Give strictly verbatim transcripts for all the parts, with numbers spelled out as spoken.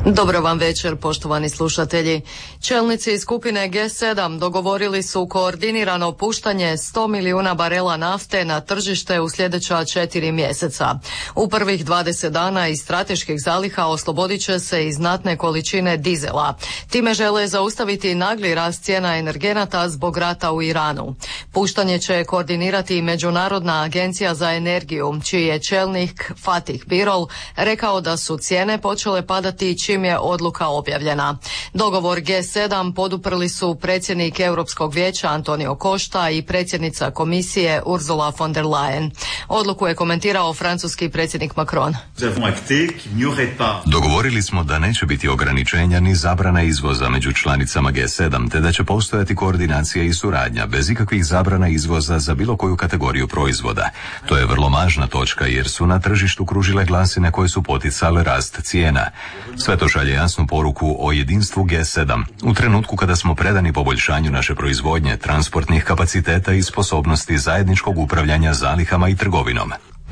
Dobro vam večer, poštovani slušatelji. Čelnici skupine G sedam dogovorili su koordinirano puštanje sto milijuna barela nafte na tržište u sljedeća četiri mjeseca. U prvih dvadeset dana iz strateških zaliha oslobodit će se i znatne količine dizela. Time žele zaustaviti nagli rast cijena energenata zbog rata u Iranu. Puštanje će koordinirati Međunarodna agencija za energiju, čiji je čelnik Fatih Birol rekao da su cijene počele padati čim je odluka objavljena. Dogovor G sedam poduprli su predsjednik Europskog vijeća Antonio Costa i predsjednica komisije Ursula von der Leyen. Odluku je komentirao francuski predsjednik Macron. Dogovorili smo da neće biti ograničenja ni zabrana izvoza među članicama G sedam, te da će postojati koordinacija i suradnja bez ikakvih zabrana izvoza za bilo koju kategoriju proizvoda. To je vrlo važna točka jer su na tržištu kružile glasine koje su poticale rast cijena. Sve to šalje jasnu poruku o jedinstvu G sedam u trenutku kada smo predani poboljšanju naše proizvodnje, transportnih kapaciteta i sposobnosti zajedničkog upravljanja zalihama i trgovinom.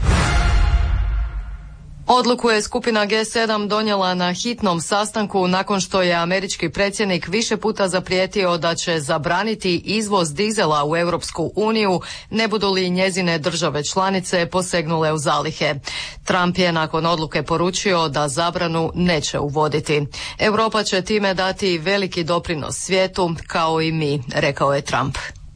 Odluku je skupina G sedam donijela na hitnom sastanku nakon što je američki predsjednik više puta zaprijetio da će zabraniti izvoz dizela u Europsku uniju, ne budu li njezine države članice posegnule u zalihe. Trump je nakon odluke poručio da zabranu neće uvoditi. Europa će time dati veliki doprinos svijetu, kao i mi, rekao je Trump.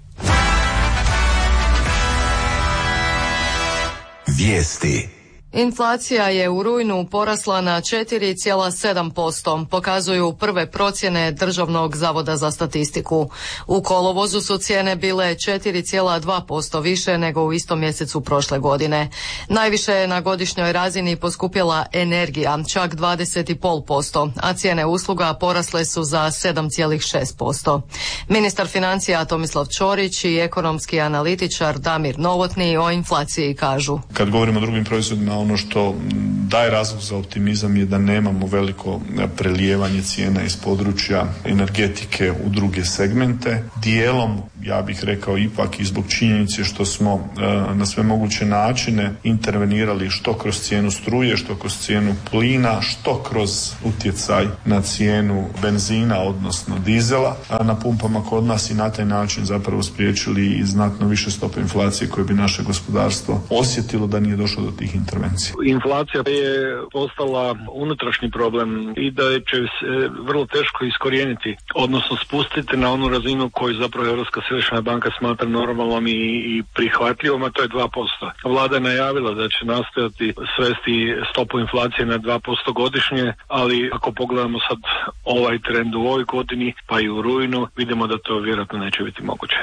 Vijesti. Inflacija je u rujnu porasla na četiri zarez sedam posto, pokazuju prve procjene Državnog zavoda za statistiku. U kolovozu su cijene bile četiri zarez dva posto više nego u istom mjesecu prošle godine. Najviše je na godišnjoj razini poskupjela energija, čak dvadeset zarez pet posto, a cijene usluga porasle su za sedam zarez šest posto. Ministar financija Tomislav Ćorić i ekonomski analitičar Damir Novotni o inflaciji kažu. Kad govorimo o drugim proizvodima, ono što daje razlog za optimizam je da nemamo veliko prelijevanje cijena iz područja energetike u druge segmente. Dijelom, ja bih rekao ipak i zbog činjenice što smo e, na sve moguće načine intervenirali što kroz cijenu struje, što kroz cijenu plina, što kroz utjecaj na cijenu benzina, odnosno dizela na pumpama kod nas i na taj način zapravo spriječili i znatno više stope inflacije koje bi naše gospodarstvo osjetilo da nije došlo do tih intervencija. Inflacija je postala unutrašnji problem i da će se vrlo teško iskorijeniti, odnosno spustiti na onu razinu koju zapravo Europska središnja banka smatra normalnom i, i prihvatljivom, a to je dva posto. Vlada je najavila da će nastojati svesti stopu inflacije na dva posto godišnje, ali ako pogledamo sad ovaj trend u ovoj godini, pa i u rujnu, vidimo da to vjerojatno neće biti moguće.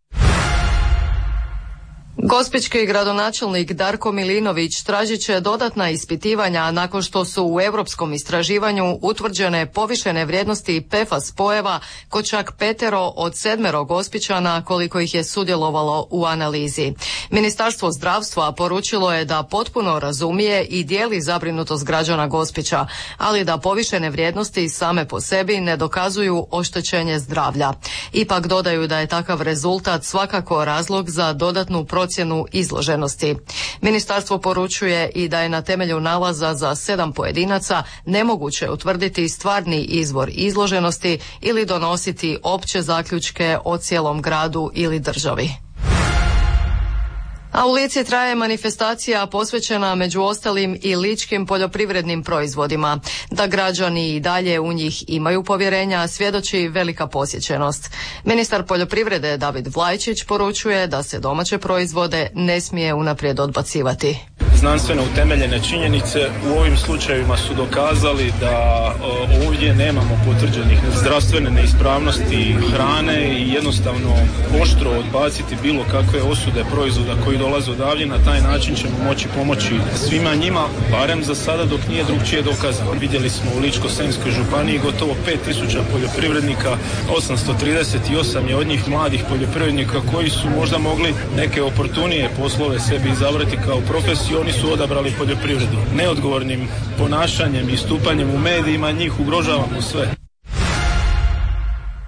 Gospićki gradonačelnik Darko Milinović tražit će dodatna ispitivanja nakon što su u europskom istraživanju utvrđene povišene vrijednosti P F A S spojeva kod čak petero od sedmero Gospićana koliko ih je sudjelovalo u analizi. Ministarstvo zdravstva poručilo je da potpuno razumije i dijeli zabrinutost građana Gospića, ali da povišene vrijednosti same po sebi ne dokazuju oštećenje zdravlja. Ipak dodaju da je takav rezultat svakako razlog za dodatnu procjenu izloženosti. Ministarstvo poručuje i da je na temelju nalaza za sedam pojedinaca nemoguće utvrditi stvarni izvor izloženosti ili donositi opće zaključke o cijelom gradu ili državi. A u Lici traje manifestacija posvećena među ostalim i ličkim poljoprivrednim proizvodima. Da građani i dalje u njih imaju povjerenja svjedoči velika posjećenost. Ministar poljoprivrede David Vlajčić poručuje da se domaće proizvode ne smije unaprijed odbacivati. Znanstveno utemeljene činjenice u ovim slučajevima su dokazali da ovdje nemamo potvrđenih zdravstvene neispravnosti hrane i jednostavno oštro odbaciti bilo kakve osude proizvoda koji dolaze odavdje. Na taj način ćemo moći pomoći svima njima, barem za sada dok nije drugčije dokazano. Vidjeli smo u Ličko-senjskoj županiji gotovo pet tisuća poljoprivrednika, osamsto trideset osam je od njih mladih poljoprivrednika koji su možda mogli neke oportunije poslove sebi izabrati kao profesiju. Oni su odabrali poljoprivredu. Neodgovornim ponašanjem i stupanjem u medijima njih ugrožavamo sve. U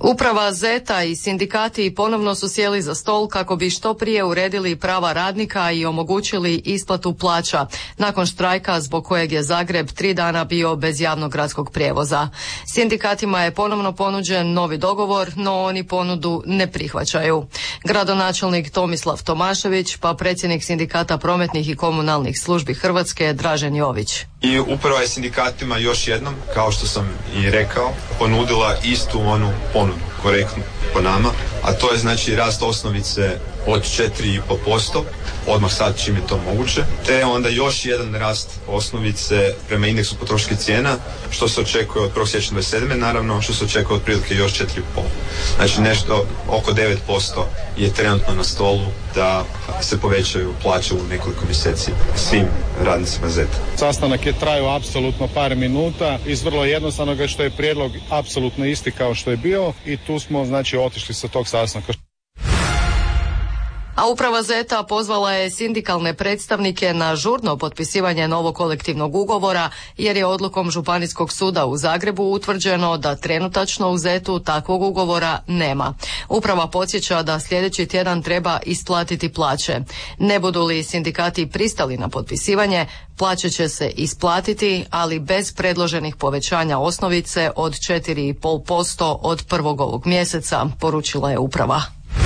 Uprava Zeta i sindikati ponovno su sjeli za stol kako bi što prije uredili prava radnika i omogućili isplatu plaća nakon štrajka zbog kojeg je Zagreb tri dana bio bez javnog gradskog prijevoza. Sindikatima je ponovno ponuđen novi dogovor, no oni ponudu ne prihvaćaju. Gradonačelnik Tomislav Tomašević pa predsjednik sindikata prometnih i komunalnih službi Hrvatske Dražen Jović. I uprava je sindikatima još jednom, kao što sam i rekao, ponudila istu onu ponudu, korektnu po nama, a to je znači rast osnovice od četiri zarez pet posto, odmah sad čim je to moguće, te onda još jedan rast osnovice prema indeksu potrošačkih cijena, što se očekuje od prvog siječnja dvadeset sedme naravno, što se očekuje od prilike još četiri zarez pet. Znači nešto oko devet posto je trenutno na stolu da se povećaju plaće u nekoliko mjeseci svim radnicima Zeta. Sastanak je trajao apsolutno par minuta iz vrlo jednostavnog što je prijedlog apsolutno isti kao što je bio i tu smo znači otišli sa tog sastanka. A uprava Zeta pozvala je sindikalne predstavnike na žurno potpisivanje novog kolektivnog ugovora jer je odlukom Županijskog suda u Zagrebu utvrđeno da trenutačno u Zetu takvog ugovora nema. Uprava podsjeća da sljedeći tjedan treba isplatiti plaće. Ne budu li sindikati pristali na potpisivanje, plaće će se isplatiti, ali bez predloženih povećanja osnovice od četiri zarez pet posto od prvog ovog mjeseca, poručila je uprava.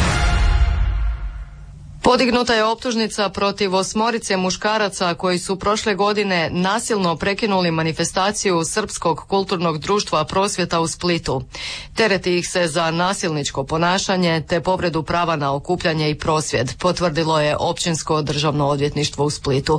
Podignuta je optužnica protiv osmorice muškaraca koji su prošle godine nasilno prekinuli manifestaciju Srpskog kulturnog društva Prosvjeta u Splitu. Tereti ih se za nasilničko ponašanje te povredu prava na okupljanje i prosvjed, potvrdilo je Općinsko državno odvjetništvo u Splitu.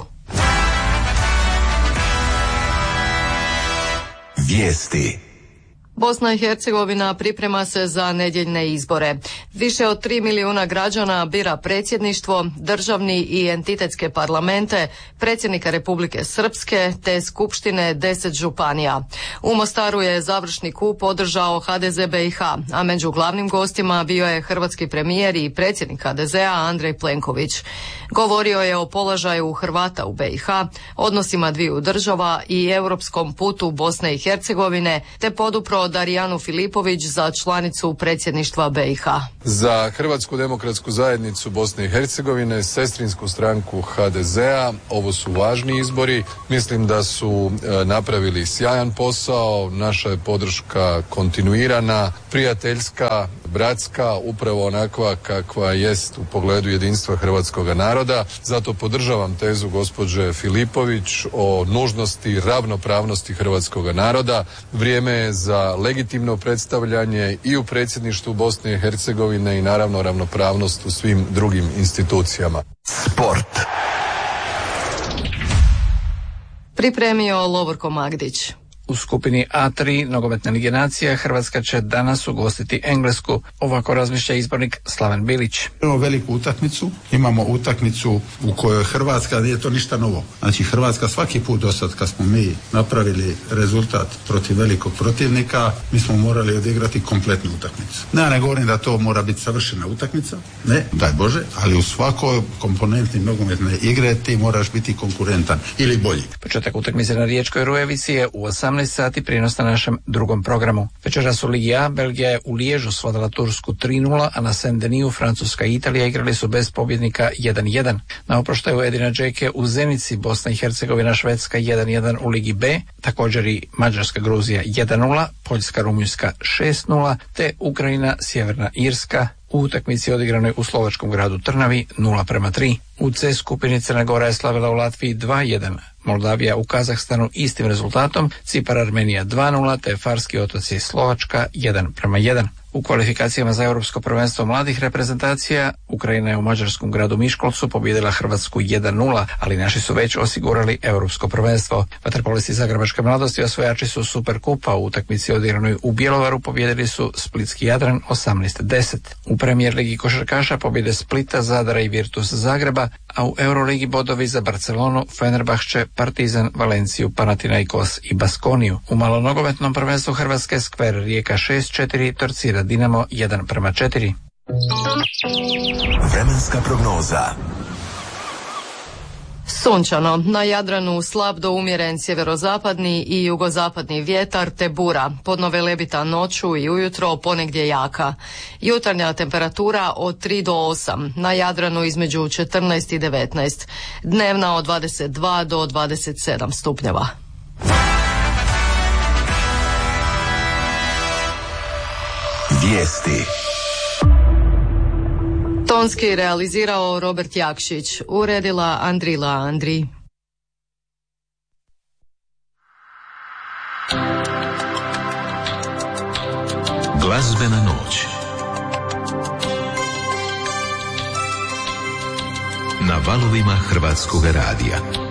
Vijesti. Bosna i Hercegovina priprema se za nedjeljne izbore. Više od tri milijuna građana bira predsjedništvo, državni i entitetske parlamente, predsjednika Republike Srpske te skupštine deset županija. U Mostaru je završni kup održao ha de ze be i ha, a među glavnim gostima bio je hrvatski premijer i predsjednik ha de zea Andrej Plenković. Govorio je o položaju Hrvata u be i ha, odnosima dviju država i europskom putu Bosne i Hercegovine, te podupro Darijanu Filipović za članicu predsjedništva be i ha. Za Hrvatsku demokratsku zajednicu Bosne i Hercegovine, sestrinsku stranku ha de zea, ovo su važni izbori. Mislim da su e, napravili sjajan posao, naša je podrška kontinuirana, prijateljska, bratska, upravo onakva kakva jest u pogledu jedinstva hrvatskog naroda. Zato podržavam tezu gospođe Filipović o nužnosti ravnopravnosti hrvatskog naroda. Vrijeme je za legitimno predstavljanje i u predsjedništvu Bosne i Hercegovine i naravno ravnopravnost u svim drugim institucijama. Sport. Pripremio Lovorko Magdić. U skupini A tri nogometne lige nacija Hrvatska će danas ugostiti Englesku. Ovako razmišlja izbornik Slaven Bilić. Imamo veliku utakmicu, imamo utakmicu u kojoj Hrvatska nije to ništa novo. Znači Hrvatska svaki put do sad kad smo mi napravili rezultat protiv velikog protivnika, mi smo morali odigrati kompletnu utakmicu. Ne, ja ne govorim da to mora biti savršena utakmica, ne, daj Bože, ali u svakoj komponenti nogometne igre ti moraš biti konkurentan ili bolji. Početak utakmice na Riječkoj Rujevici je u osamnaest sati, prijenos na našem drugom programu. Večeras u Ligi A Belgija je u Liježu svladala Tursku tri nula, a na Saint-Denis Francuska i Italija igrali su bez pobjednika jedan jedan. Na oproštaju Edina Džeke u Zenici Bosna i Hercegovina Švedska jedan jedan u Ligi B, također i Mađarska Gruzija jedan nula, Poljska Rumunjska šest nula, te Ukrajina Sjeverna Irska u utakmici odigranoj u slovačkom gradu Trnavi nula prema tri. U C skupini Crna Gora je slavila u Latviji dva jedan. Moldavija u Kazahstanu istim rezultatom, Cipar Armenija dva nula, te Farski otoci Slovačka jedan prema jedan. U kvalifikacijama za Europsko prvenstvo mladih reprezentacija Ukrajina je u mađarskom gradu Miškolcu pobijedila Hrvatsku jedan nula, ali naši su već osigurali Europsko prvenstvo. Vaterpolisti Zagrebačke mladosti osvojači su Superkupa, u utakmici odigranoj u Bjelovaru pobijedili su Splitski Jadran osamnaest deset. U Premier ligi košarkaša pobjede Splita, Zadara i Virtus Zagreba, a u Euroligi bodovi za Barcelonu, Fenerbahče, Partizan, Valenciju, Panathinaikos i Baskoniju. U malonogometnom prvenstvu Hrvatske Skver Rijeka šest četiri, Torcida Dinamo jedan prema četiri. Vremenska prognoza. Sunčano, na Jadranu slab do umjeren sjeverozapadni i jugozapadni vjetar te bura, podno velebita noću i ujutro ponegdje jaka. Jutarnja temperatura od tri do osam, na Jadranu između četrnaest i devetnaest, dnevna od dvadeset dva do dvadeset sedam stupnjeva. Vijesti. Tonski realizirao Robert Jakšić, uredila Andrila Andri. Glazbena noć. Na valovima Hrvatskog radija.